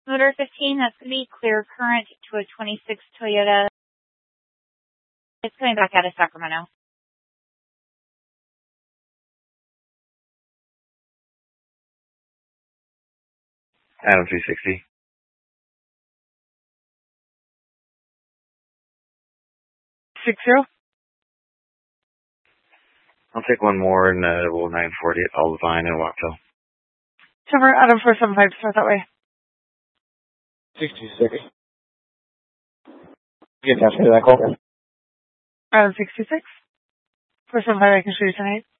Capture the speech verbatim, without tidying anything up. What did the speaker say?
Motor fifteen, that's going to be clear current to a twenty-six Toyota. It's coming back out of Sacramento. Adam three sixty. Six zero. I'll take one more and uh, we'll nine forty at Aldevine and Wackville. Cover Adam four seven five, start that way. sixty-six. Get down to that call. Adam sixty-six. four seven five, I can show you tonight.